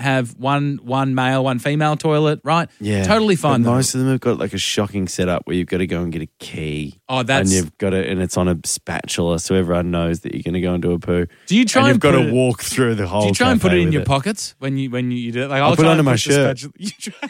have one male, one female toilet, right? Yeah. Totally fine. But most of them have got like a shocking setup where you've got to go and get a key. Oh, that's... And it's on a spatula so everyone knows that you're going to go and do a poo. Do you try and you've got to walk through the whole Do you try and put it in with your pockets when you do it? Like, I'll put it try under and my the shirt. spatula-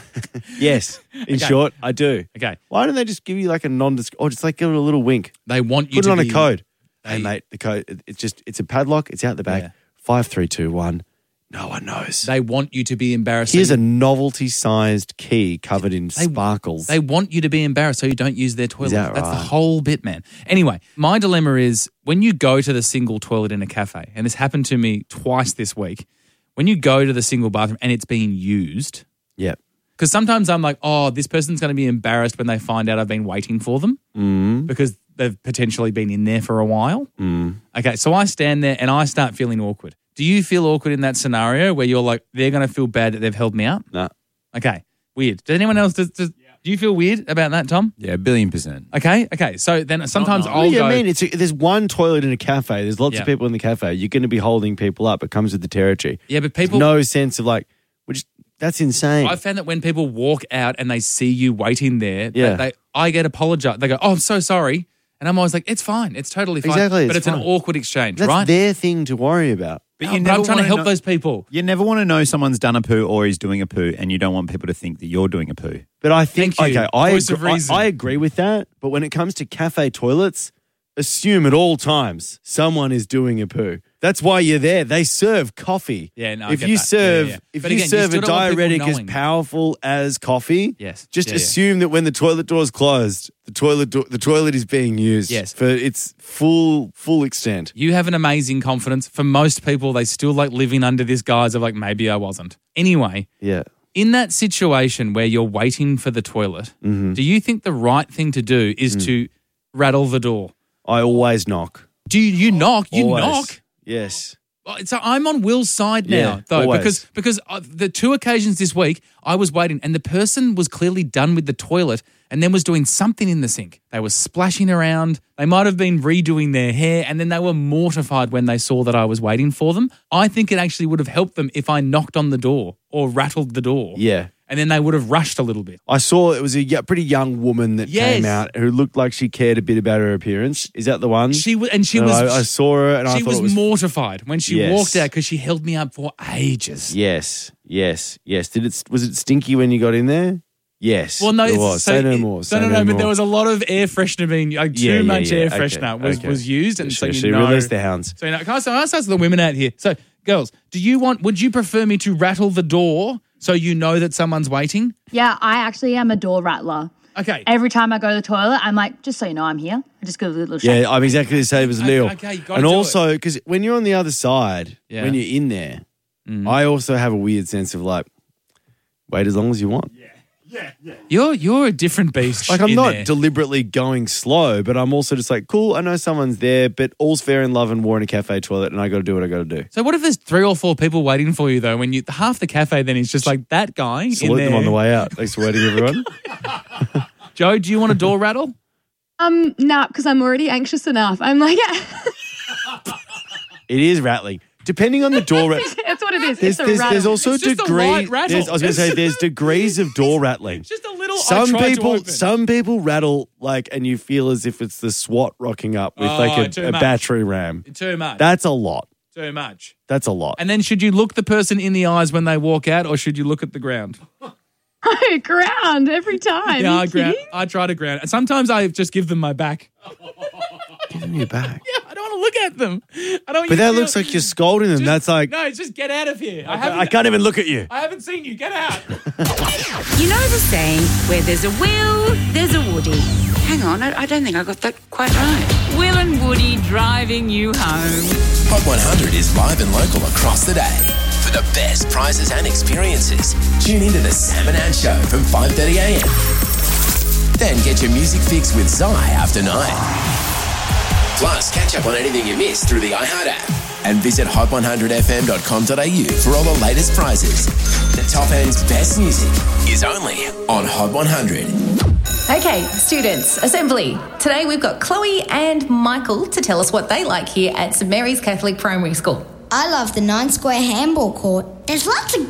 Yes. In short, I do. Okay. Why don't they just give you like a or just like give it a little wink? They want you put to it on be... a code. Hey, mate, the code, it's a padlock. It's out the back. Yeah. 5, 3, 2, 1. No one knows. They want you to be embarrassed. Here's a novelty-sized key covered in sparkles. They want you to be embarrassed so you don't use their toilet. That's the whole bit, man. Anyway, my dilemma is when you go to the single toilet in a cafe, and this happened to me twice this week, when you go to the single bathroom and it's being used. Yep. Because sometimes I'm like, oh, this person's going to be embarrassed when they find out I've been waiting for them because they've potentially been in there for a while. Okay, so I stand there and I start feeling awkward. Do you feel awkward in that scenario where you're like, they're going to feel bad that they've held me out? No. Okay, weird. Does anyone else, do you feel weird about that, Tom? Yeah, 1,000,000,000. Okay. So then sometimes I'll go. I mean, there's one toilet in a cafe. There's lots of people in the cafe. You're going to be holding people up. It comes with the territory. Yeah, but people. There's no sense of like, that's insane. I found that when people walk out and they see you waiting there, Yeah. I get apologized. They go, oh, I'm so sorry. And I'm always like, it's fine. It's totally fine. Exactly, But it's it's fine. an awkward exchange, That's right? their thing to worry about. But I'm trying to help those people. You never want to know someone's done a poo or he's doing a poo, and you don't want people to think that you're doing a poo. But I think, Thank you. Voice of reason. I agree with that. But when it comes to cafe toilets, assume at all times someone is doing a poo. That's why you're there. They serve coffee. Yeah, no, I if get you that. serve, Yeah. if But you again, you serve still a don't want people diuretic as knowing. powerful as coffee, Yes. just Yeah. assume that when the toilet door is closed, the toilet is being used Yes. for its full extent. You have an amazing confidence. For most people, they still like living under this guise of like, maybe I wasn't. Anyway, Yeah. in that situation where you're waiting for the toilet, do you think the right thing to do is to rattle the door? I always knock. Do you knock? You Always. knock? Yes. So I'm on Will's side now, Yeah, though, always. because the two occasions this week I was waiting, and the person was clearly done with the toilet, and then was doing something in the sink. They were splashing around. They might have been redoing their hair, and then they were mortified when they saw that I was waiting for them. I think it actually would have helped them if I knocked on the door or rattled the door. Yeah. And then they would have rushed a little bit. I saw it was a pretty young woman that Yes. came out who looked like she cared a bit about her appearance. Is that the one? She was I saw her and I she thought was it was mortified when she Yes. walked out because she held me up for ages. Yes. Was it stinky when you got in there? Yes. Well, no, it it's- was. so Say no it- more. No, Say no, no but more. there was a lot of air freshener being too much air Okay, freshener was used, and so she you know. released the hounds. So can I ask the women out here? So, girls, would you prefer me to rattle the door so you know that someone's waiting? Yeah, I actually am a door rattler. Okay. Every time I go to the toilet, I'm like, just so you know, I'm here. I just give a little shake. Yeah, I'm exactly the same as Leo. Okay, you gotta and do also, because when you're on the other side, Yeah. when you're in there, I also have a weird sense of like, wait as long as you want. You're a different beast. Like, I'm in not there. deliberately going slow, but I'm also just like, cool, I know someone's there, but all's fair in love and war in a cafe toilet, and I got to do what I got to do. So what if there's 3 or 4 people waiting for you though? When half the cafe then is just like that guy in Salute there. them on the way out. Thanks for waiting, everyone. Joe, do you want a door rattle? Nah, because I'm already anxious enough. I'm like, It is rattling. Depending on the door that's what it is. It's a rattle. there's also It's just a degree. light rattle. I was going to say there's degrees of door rattling. Just a little. I Some tried to open. people rattle like, and you feel as if it's the SWAT rocking up with like too a much. battery ram. Too much. That's a lot. Too much. That's a lot. And then should you look the person in the eyes when they walk out, or should you look at the ground? Ground every time. Yeah, Are you kidding? I try to ground. And sometimes I just give them my back. Give them your back. Yeah, I don't want to look at them. I don't. But that looks like you're scolding them. That's like, no. Just get out of here. I can't even look at you. I haven't seen you. Get out. You know the saying, where there's a Will, there's a Woody. Hang on, I don't think I got that quite right. Will and Woody driving you home. Hot 100 is live and local across the day. For the best prizes and experiences, tune into the Sam and Ann Show from 5:30 a.m. Then get your music fix with Zai after 9. Plus, catch up on anything you missed through the iHeart app. And visit hot100fm.com.au for all the latest prizes. The top end's best music is only on Hot 100. Okay, students, assembly. Today we've got Chloe and Michael to tell us what they like here at St Mary's Catholic Primary School. I love the 9 square handball court There's lots of